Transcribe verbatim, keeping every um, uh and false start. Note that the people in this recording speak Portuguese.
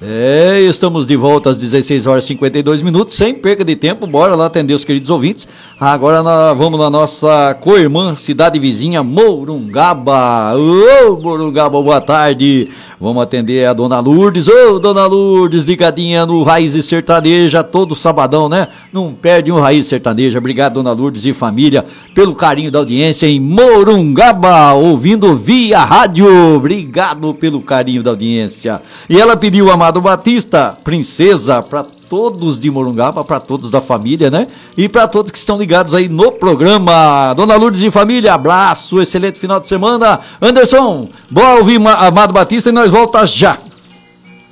É, estamos de volta às dezesseis horas e cinquenta e dois minutos, sem perca de tempo, bora lá atender os queridos ouvintes. Agora nós vamos na nossa co-irmã, cidade vizinha, Morungaba. Ô, Morungaba, boa tarde. Vamos atender a Dona Lourdes. Ô, Dona Lourdes, ligadinha no Raiz Sertaneja, todo sabadão, né? Não perde um Raiz Sertaneja. Obrigado, Dona Lourdes e família, pelo carinho da audiência em Morungaba, ouvindo via rádio. Obrigado pelo carinho da audiência. E ela pediu a Amado Batista, Princesa, para todos de Morungaba, para todos da família, né? E para todos que estão ligados aí no programa. Dona Lourdes e família, abraço, excelente final de semana. Anderson, bora ouvir Amado Batista e nós voltamos já.